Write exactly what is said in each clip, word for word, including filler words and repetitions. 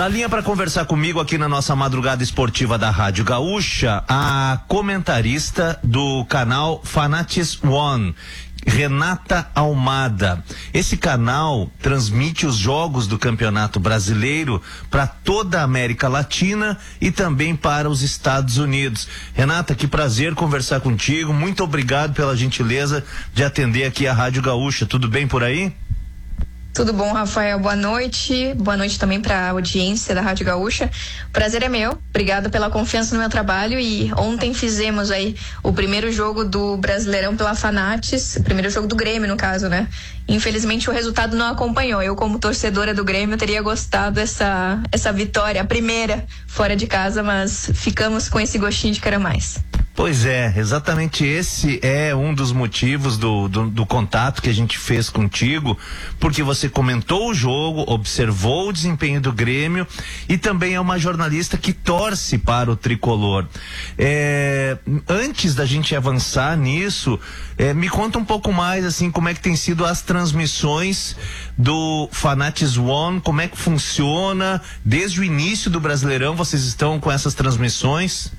Na linha para conversar comigo aqui na nossa madrugada esportiva da Rádio Gaúcha, a comentarista do canal Fanatics One, Renata Almada. Esse canal transmite os jogos do Campeonato Brasileiro para toda a América Latina e também para os Estados Unidos. Renata, que prazer conversar contigo. Muito obrigado pela gentileza de atender aqui a Rádio Gaúcha. Tudo bem por aí? Tudo bom, Rafael? Boa noite. Boa noite também para a audiência da Rádio Gaúcha. O prazer é meu. Obrigada pela confiança no meu trabalho. E ontem fizemos aí o primeiro jogo do Brasileirão pela Fanatics, o primeiro jogo do Grêmio, no caso, né? Infelizmente o resultado não acompanhou. Eu, como torcedora do Grêmio, teria gostado essa essa vitória, a primeira fora de casa, mas ficamos com esse gostinho de quero mais. Pois é, exatamente esse é um dos motivos do, do, do contato que a gente fez contigo, porque você comentou o jogo, observou o desempenho do Grêmio e também é uma jornalista que torce para o tricolor. É, antes da gente avançar nisso, é, me conta um pouco mais, assim, como é que tem sido as transmissões do Fanatics One, como é que funciona desde o início do Brasileirão, vocês estão com essas transmissões?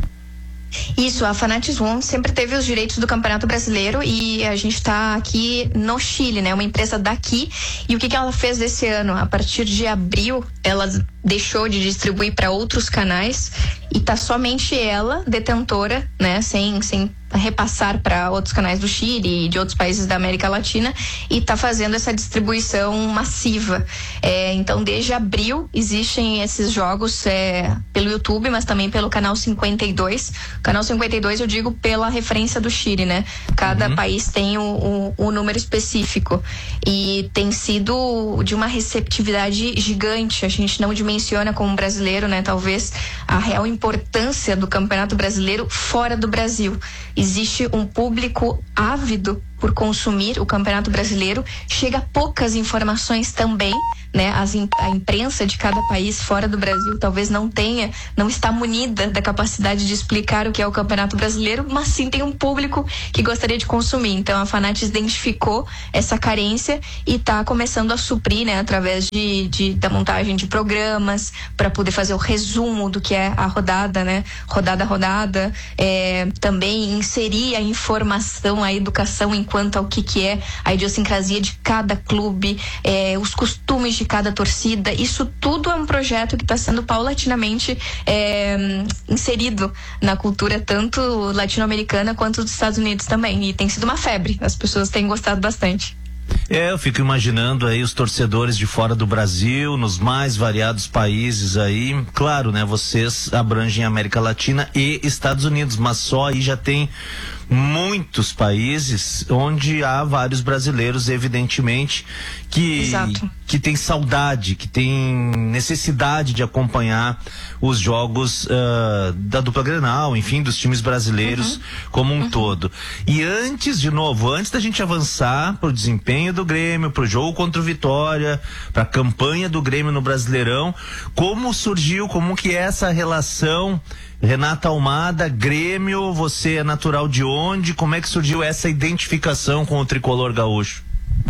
Isso, a Fanatics One sempre teve os direitos do Campeonato Brasileiro e a gente está aqui no Chile, né? Uma empresa daqui. E o que que ela fez desse ano? A partir de abril, ela deixou de distribuir para outros canais e tá somente ela detentora, né? Sem, sem repassar para outros canais do Chile e de outros países da América Latina e tá fazendo essa distribuição massiva. É, então, desde abril existem esses jogos é, pelo YouTube, mas também pelo canal cinquenta e dois. Canal cinquenta e dois eu digo pela referência do Chile, né? Cada uhum. país tem o, o, o número específico e tem sido de uma receptividade gigante. A gente não dimensiona como brasileiro, né? Talvez a real importância do Campeonato Brasileiro fora do Brasil. Existe um público ávido por consumir o Campeonato Brasileiro, chega poucas informações também, né? As, a imprensa de cada país fora do Brasil talvez não tenha, não está munida da capacidade de explicar o que é o Campeonato Brasileiro, mas sim tem um público que gostaria de consumir. Então a Fanatics identificou essa carência e está começando a suprir, né? Através de, de da montagem de programas para poder fazer o resumo do que é a rodada, né? Rodada a rodada, é, também inserir a informação, a educação em quanto ao que, que é a idiosincrasia de cada clube, eh, os costumes de cada torcida. Isso tudo é um projeto que está sendo paulatinamente eh, inserido na cultura tanto latino-americana quanto dos Estados Unidos também. E tem sido uma febre. As pessoas têm gostado bastante. É, eu fico imaginando aí os torcedores de fora do Brasil, nos mais variados países aí. Claro, né? Vocês abrangem América Latina e Estados Unidos, mas só aí já tem muitos países onde há vários brasileiros, evidentemente, que Exato. que tem saudade, que tem necessidade de acompanhar os jogos uh, da dupla Grenal, enfim, dos times brasileiros uhum. como um uhum. todo. E antes, de novo, antes da gente avançar pro desempenho do Grêmio, pro jogo contra o Vitória, pra campanha do Grêmio no Brasileirão, como surgiu, como que é essa relação? Renata Almada, Grêmio, você é natural de onde? Como é que surgiu essa identificação com o tricolor gaúcho?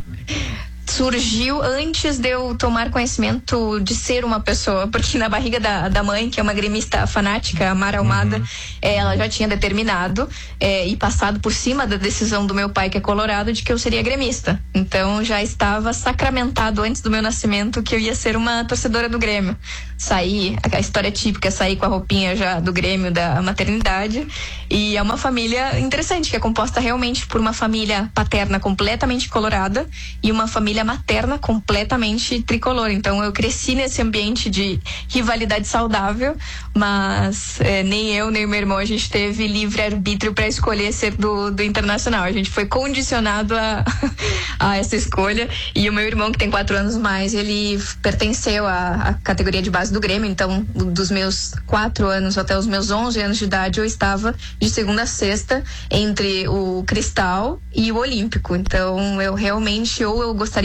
Surgiu antes de eu tomar conhecimento de ser uma pessoa, porque na barriga da, da mãe, que é uma gremista fanática, a Mara Almada, uhum. é, ela já tinha determinado é, e passado por cima da decisão do meu pai, que é colorado, de que eu seria gremista. Então já estava sacramentado antes do meu nascimento que eu ia ser uma torcedora do Grêmio. Saí, a história típica, saí com a roupinha já do Grêmio da maternidade, e é uma família interessante, que é composta realmente por uma família paterna completamente colorada e uma família materna completamente tricolor. Então eu cresci nesse ambiente de rivalidade saudável, mas é, nem eu nem o meu irmão a gente teve livre arbítrio para escolher ser do, do Internacional. A gente foi condicionado a, a essa escolha, e o meu irmão, que tem quatro anos mais, ele pertenceu à, à categoria de base do Grêmio. Então dos meus quatro anos até os meus onze anos de idade eu estava de segunda a sexta entre o Cristal e o Olímpico. Então eu realmente, ou eu gostaria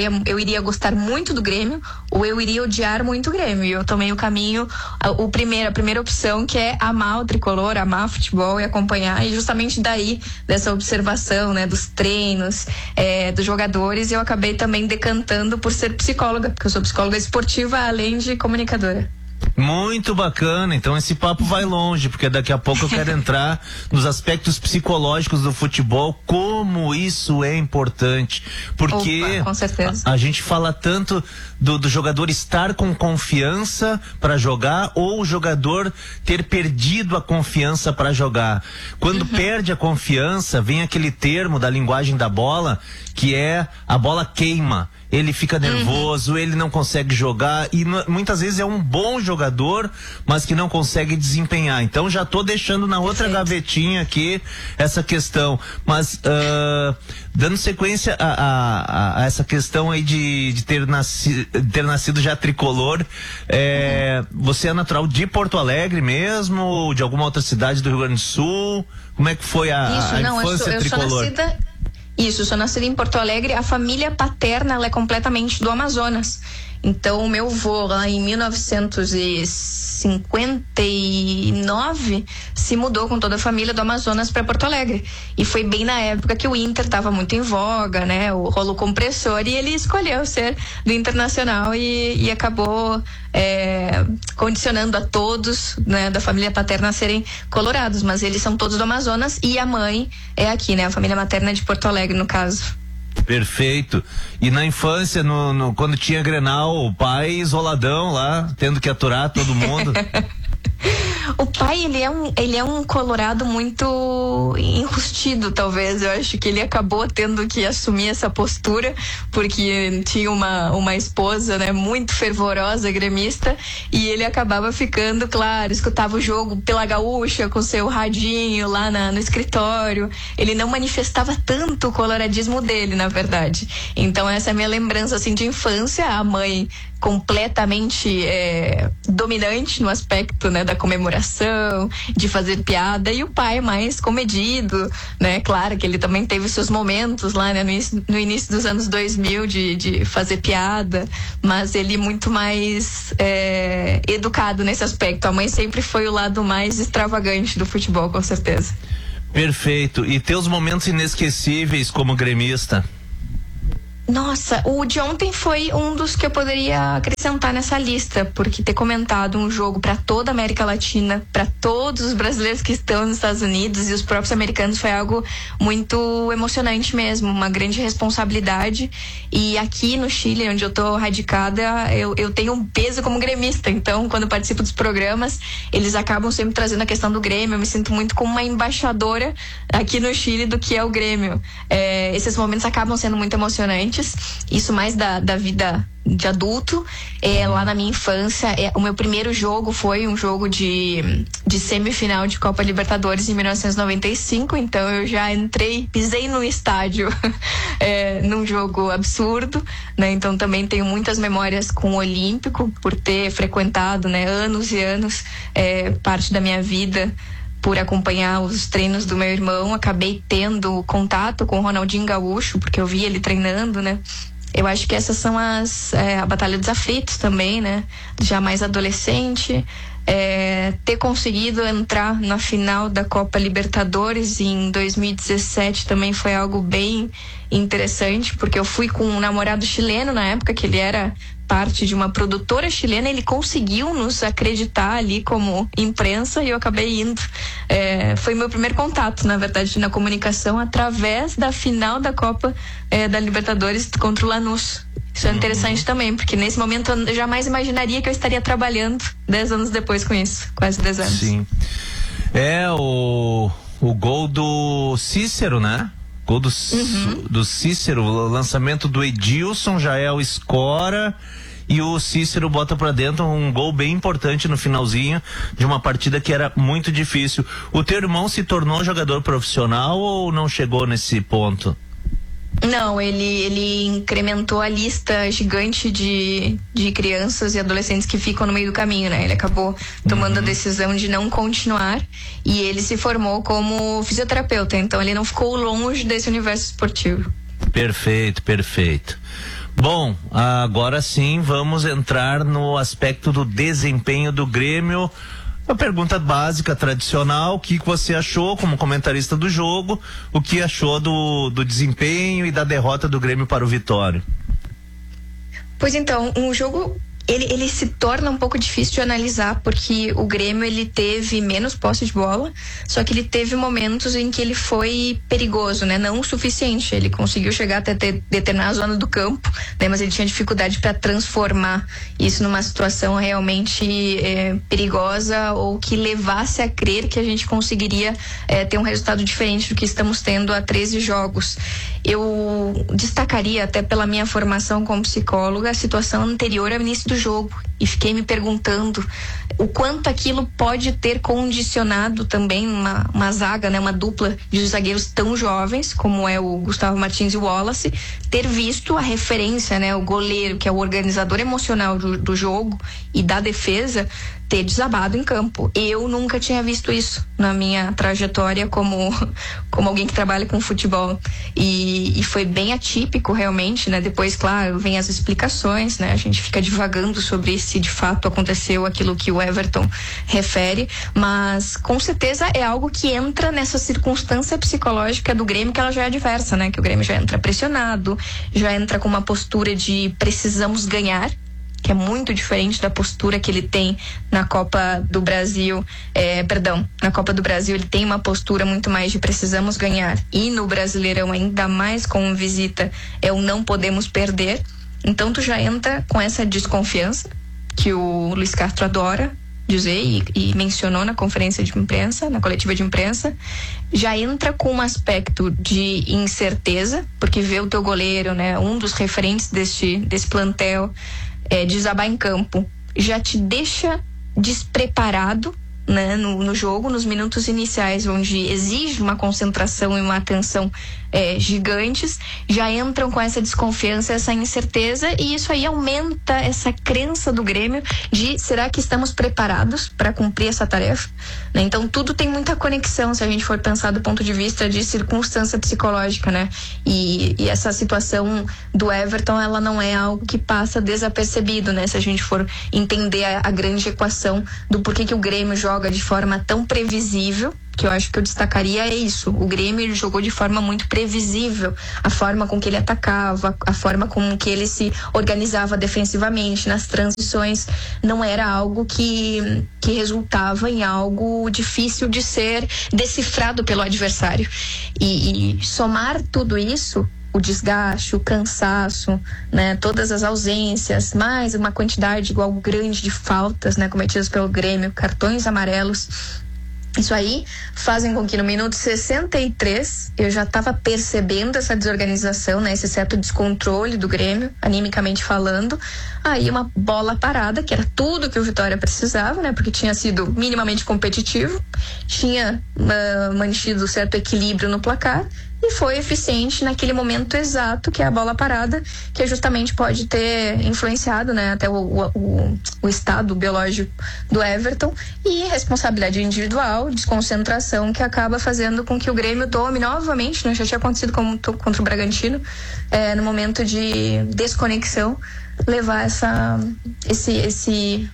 iria, eu iria gostar muito do Grêmio ou eu iria odiar muito o Grêmio. E eu tomei o caminho, a, o primeiro, a primeira opção, que é amar o tricolor, amar futebol e acompanhar. E justamente daí, dessa observação, né, dos treinos, é, dos jogadores, eu acabei também decantando por ser psicóloga, porque eu sou psicóloga esportiva, além de comunicadora. Muito bacana, então esse papo vai longe, porque daqui a pouco eu quero entrar nos aspectos psicológicos do futebol, como isso é importante, porque Opa, com certeza. A, a gente fala tanto do, do jogador estar com confiança para jogar ou o jogador ter perdido a confiança para jogar. Quando uhum. perde a confiança, vem aquele termo da linguagem da bola, que é a bola queima. Ele fica nervoso, uhum. ele não consegue jogar e muitas vezes é um bom jogador, mas que não consegue desempenhar. Então já tô deixando na outra Perfeito. gavetinha aqui essa questão. Mas uh, dando sequência a, a, a essa questão aí de, de ter, nasci, ter nascido já tricolor, é, uhum. você é natural de Porto Alegre mesmo, ou de alguma outra cidade do Rio Grande do Sul? Como é que foi a, Isso, a não, infância eu sou, tricolor? Eu sou nascida... Isso, eu sou nascida em Porto Alegre. A família paterna, ela é completamente do Amazonas. Então, o meu avô, lá em mil novecentos e cinquenta e nove, se mudou com toda a família do Amazonas para Porto Alegre. E foi bem na época que o Inter estava muito em voga, né? O rolo compressor, e ele escolheu ser do Internacional e, e acabou é, condicionando a todos, né, da família paterna a serem colorados. Mas eles são todos do Amazonas e a mãe é aqui, né? A família materna é de Porto Alegre, no caso. Perfeito. E na infância, no, no, quando tinha Grenal, o pai isoladão lá, tendo que aturar todo mundo. O pai, ele é um, ele é um colorado muito enrustido, talvez. Eu acho que ele acabou tendo que assumir essa postura, porque tinha uma, uma esposa, né, muito fervorosa, gremista, e ele acabava ficando, claro, escutava o jogo pela gaúcha, com seu radinho lá na, no escritório. Ele não manifestava tanto o coloradismo dele, na verdade. Então, essa é a minha lembrança, assim, de infância. A mãe completamente é, dominante no aspecto, né, da comemoração, de fazer piada, e o pai mais comedido, né? Claro que ele também teve seus momentos lá, né, no, início, no início dos anos dois mil de, de fazer piada, mas ele muito mais é, educado nesse aspecto. A mãe sempre foi o lado mais extravagante do futebol, com certeza. Perfeito. E teus momentos inesquecíveis como gremista? Nossa, o de ontem foi um dos que eu poderia acrescentar nessa lista, porque ter comentado um jogo para toda a América Latina, para todos os brasileiros que estão nos Estados Unidos e os próprios americanos, foi algo muito emocionante mesmo, uma grande responsabilidade. E aqui no Chile, onde eu tô radicada, eu, eu tenho um peso como gremista, então quando eu participo dos programas, eles acabam sempre trazendo a questão do Grêmio. Eu me sinto muito como uma embaixadora aqui no Chile do que é o Grêmio. É, esses momentos acabam sendo muito emocionantes. Isso mais da, da vida de adulto. É, lá na minha infância, é, o meu primeiro jogo foi um jogo de, de semifinal de Copa Libertadores em mil novecentos e noventa e cinco, então eu já entrei, pisei no estádio é, num jogo absurdo, né? Então também tenho muitas memórias com o Olímpico, por ter frequentado, né, anos e anos, é, parte da minha vida por acompanhar os treinos do meu irmão. Acabei tendo contato com o Ronaldinho Gaúcho, porque eu vi ele treinando, né? Eu acho que essas são as... É, a Batalha dos Aflitos também, né? Já mais adolescente. É, ter conseguido entrar na final da Copa Libertadores em dois mil e dezessete também foi algo bem interessante, porque eu fui com um namorado chileno na época, que ele era parte de uma produtora chilena. Ele conseguiu nos acreditar ali como imprensa e eu acabei indo. É, foi meu primeiro contato, na verdade, na comunicação, através da final da Copa é, da Libertadores contra o Lanús. Isso é interessante uhum. também, porque nesse momento eu jamais imaginaria que eu estaria trabalhando dez anos depois com isso, quase dez anos. Sim. É o, o gol do Cícero, né? Gol do, uhum. do Cícero, o lançamento do Edilson, Jael escora e o Cícero bota pra dentro um gol bem importante no finalzinho de uma partida que era muito difícil. O teu irmão se tornou jogador profissional ou não chegou nesse ponto? Não, ele, ele incrementou a lista gigante de, de crianças e adolescentes que ficam no meio do caminho, né? Ele acabou tomando uhum. a decisão de não continuar e ele se formou como fisioterapeuta, então ele não ficou longe desse universo esportivo. Perfeito, perfeito. Bom, agora sim vamos entrar no aspecto do desempenho do Grêmio. A pergunta básica, tradicional: o que você achou como comentarista do jogo, o que achou do, do desempenho e da derrota do Grêmio para o Vitória? Pois então, um jogo ele, ele se torna um pouco difícil de analisar, porque o Grêmio ele teve menos posse de bola, só que ele teve momentos em que ele foi perigoso, né? Não o suficiente, ele conseguiu chegar até ter, determinar a zona do campo, né? Mas ele tinha dificuldade para transformar isso numa situação realmente é, perigosa, ou que levasse a crer que a gente conseguiria é, ter um resultado diferente do que estamos tendo há treze jogos. Eu destacaria, até pela minha formação como psicóloga, a situação anterior ao início do jogo, e fiquei me perguntando o quanto aquilo pode ter condicionado também uma, uma zaga, né, uma dupla de zagueiros tão jovens como é o Gustavo Martins e o Wallace, ter visto a referência, né, o goleiro, que é o organizador emocional do, do jogo e da defesa, ter desabado em campo. Eu nunca tinha visto isso na minha trajetória como, como alguém que trabalha com futebol, e, e foi bem atípico realmente, né? Depois, claro, vem as explicações, né? A gente fica divagando sobre se de fato aconteceu aquilo que o Everton refere, mas com certeza é algo que entra nessa circunstância psicológica do Grêmio, que ela já é adversa, né? Que o Grêmio já entra pressionado, já entra com uma postura de precisamos ganhar, que é muito diferente da postura que ele tem na Copa do Brasil, é, perdão, na Copa do Brasil ele tem uma postura muito mais de precisamos ganhar, e no Brasileirão, ainda mais com visita, é o não podemos perder. Então tu já entra com essa desconfiança que o Luiz Castro adora dizer e, e mencionou na conferência de imprensa, na coletiva de imprensa, já entra com um aspecto de incerteza, porque vê o teu goleiro, né, um dos referentes deste, desse plantel, É, desabar em campo, já te deixa despreparado, né, no, no jogo, nos minutos iniciais, onde exige uma concentração e uma atenção é, gigantes, já entram com essa desconfiança, essa incerteza, e isso aí aumenta essa crença do Grêmio de será que estamos preparados para cumprir essa tarefa, né? Então tudo tem muita conexão, se a gente for pensar do ponto de vista de circunstância psicológica, né? E, e essa situação do Everton, ela não é algo que passa desapercebido, né? Se a gente for entender a, a grande equação do porquê que o Grêmio joga de forma tão previsível, que eu acho que eu destacaria é isso: o Grêmio ele jogou de forma muito previsível, a forma com que ele atacava, a forma com que ele se organizava defensivamente nas transições, não era algo que, que resultava em algo difícil de ser decifrado pelo adversário, e, e somar tudo isso, o desgaste, o cansaço, né, todas as ausências, mais uma quantidade igual grande de faltas, né, cometidas pelo Grêmio, cartões amarelos, isso aí fazem com que no minuto sessenta e três eu já estava percebendo essa desorganização, né, esse certo descontrole do Grêmio, animicamente falando. Aí uma bola parada, que era tudo que o Vitória precisava, né, porque tinha sido minimamente competitivo, tinha uh, mantido certo equilíbrio no placar, e foi eficiente naquele momento exato, que é a bola parada, que justamente pode ter influenciado, né, até o, o, o estado biológico do Everton, e responsabilidade individual, desconcentração, que acaba fazendo com que o Grêmio tome novamente, né, já tinha acontecido com, contra o Bragantino, é, no momento de desconexão, levar essa, esse, esse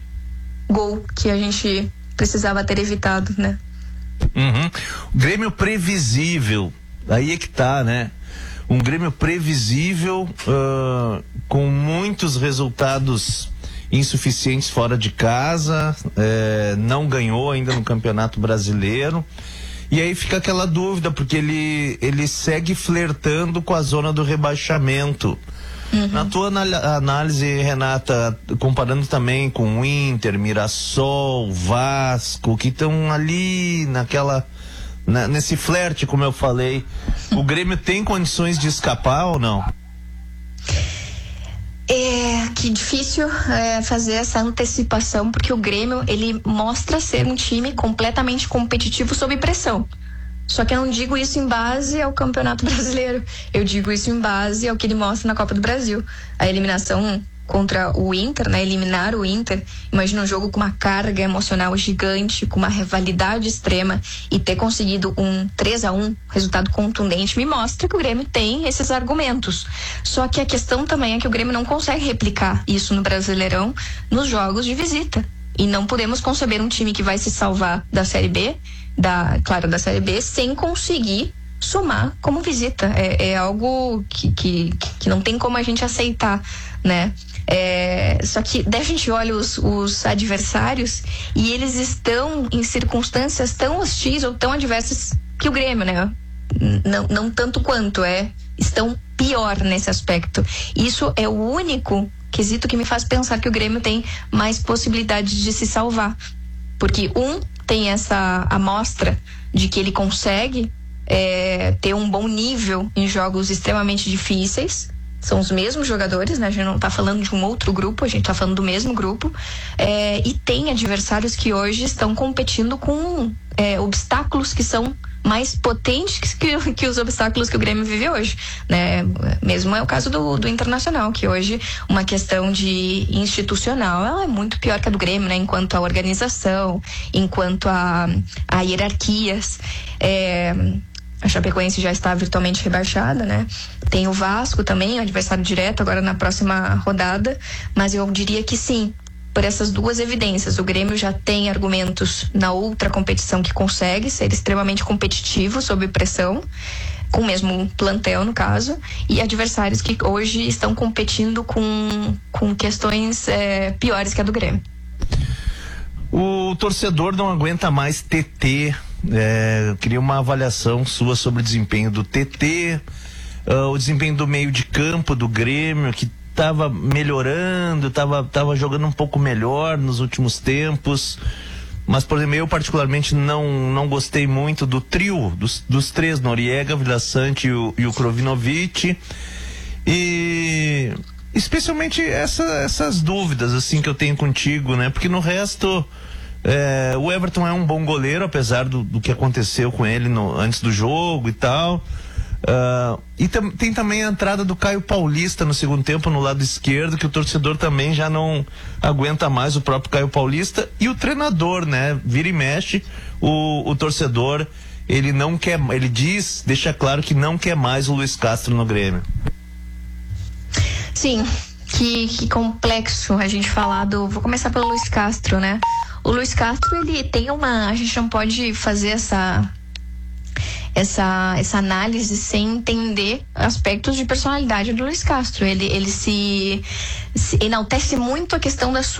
gol que a gente precisava ter evitado, né? Uhum. O Grêmio previsível, aí é que tá, né? Um Grêmio previsível, uh, com muitos resultados insuficientes fora de casa, eh, não ganhou ainda no Campeonato Brasileiro, e aí fica aquela dúvida, porque ele, ele segue flertando com a zona do rebaixamento. Uhum. Na tua análise, Renata, comparando também com o Inter, Mirassol, Vasco, que estão ali naquela... Na, nesse flerte, como eu falei, o Grêmio tem condições de escapar ou não? É que difícil é, fazer essa antecipação, porque o Grêmio ele mostra ser um time completamente competitivo sob pressão. Só que eu não digo isso em base ao Campeonato Brasileiro, eu digo isso em base ao que ele mostra na Copa do Brasil. A eliminação contra o Inter, né? Eliminar o Inter. Imagina um jogo com uma carga emocional gigante, com uma rivalidade extrema, e ter conseguido um três a um, resultado contundente, me mostra que o Grêmio tem esses argumentos. Só que a questão também é que o Grêmio não consegue replicar isso no Brasileirão nos jogos de visita. E não podemos conceber um time que vai se salvar da Série B, da, claro, da Série B, sem conseguir somar como visita. É, é algo que, que, que não tem como a gente aceitar, né? É, só que daí a gente olha os, os adversários e eles estão em circunstâncias tão hostis ou tão adversas que o Grêmio, né? Não, não tanto quanto, é, estão pior nesse aspecto. Isso é o único quesito que me faz pensar que o Grêmio tem mais possibilidades de se salvar. Porque um, tem essa amostra de que ele consegue é, ter um bom nível em jogos extremamente difíceis. São os mesmos jogadores, né? A gente não tá falando de um outro grupo, a gente tá falando do mesmo grupo. É, e tem adversários que hoje estão competindo com é, obstáculos que são mais potentes que, que os obstáculos que o Grêmio vive hoje, né? Mesmo é o caso do, do Internacional, que hoje uma questão de institucional, ela é muito pior que a do Grêmio, né? Enquanto a organização, enquanto a, a hierarquias. É, a Chapecoense já está virtualmente rebaixada, né? Tem o Vasco também, o adversário direto agora na próxima rodada, mas eu diria que sim, por essas duas evidências. O Grêmio já tem argumentos na outra competição que consegue ser extremamente competitivo sob pressão, com o mesmo plantel no caso, e adversários que hoje estão competindo com, com questões é, piores que a do Grêmio. O torcedor não aguenta mais T T. É, eu queria uma avaliação sua sobre o desempenho do T T, uh, o desempenho do meio de campo do Grêmio, que estava melhorando, estava tava jogando um pouco melhor nos últimos tempos, mas por exemplo, eu particularmente não, não gostei muito do trio, dos, dos três, Noriega, Vila Sante e o, e o Krovinovic, e especialmente essa, essas dúvidas assim que eu tenho contigo, né? Porque no resto é, o Everton é um bom goleiro, apesar do, do que aconteceu com ele no, antes do jogo e tal. Uh, e tam, tem também a entrada do Caio Paulista no segundo tempo no lado esquerdo, que o torcedor também já não aguenta mais o próprio Caio Paulista, e o treinador, né, vira e mexe, o, o torcedor, ele não quer, ele diz, deixa claro que não quer mais o Luiz Castro no Grêmio. Sim, que, que complexo a gente falar do, vou começar pelo Luiz Castro, né? O Luiz Castro, ele tem uma, a gente não pode fazer essa essa, essa análise sem entender aspectos de personalidade do Luiz Castro. Ele, ele se, se enaltece muito a questão da